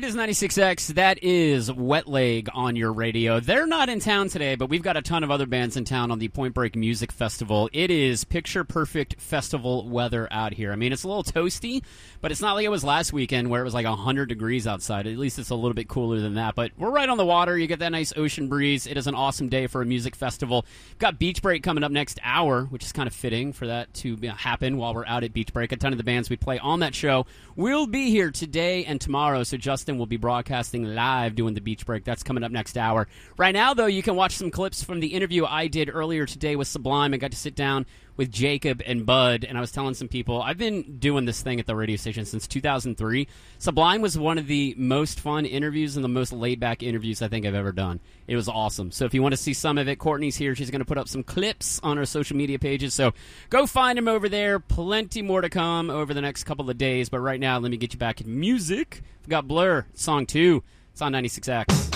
It is 96X. That is Wet Leg on your radio. They're not in town today, but we've got a ton of other bands in town on the Point Break Music Festival. It is picture-perfect festival weather out here. I mean, it's a little toasty, but it's not like it was last weekend where it was like 100 degrees outside. At least it's a little bit cooler than that. But we're right on the water. You get that nice ocean breeze. It is an awesome day for a music festival. We've got Beach Break coming up next hour, which is kind of fitting for that to happen while we're out at Beach Break. A ton of the bands we play on that show will be here today and tomorrow, so Justin will be broadcasting live doing the Beach Break. That's coming up next hour. Right now, though, you can watch some clips from the interview I did earlier today with Sublime. I got to sit down with Jacob and Bud, and I was telling some people, I've been doing this thing at the radio station since 2003. Sublime was one of the most fun interviews and the most laid-back interviews I think I've ever done. It was awesome. So if you want to see some of it, Courtney's here. She's going to put up some clips on her social media pages, so go find them over there. Plenty more to come over the next couple of days, but right now, let me get you back in music. We've got Blur, song 2. It's on 96X.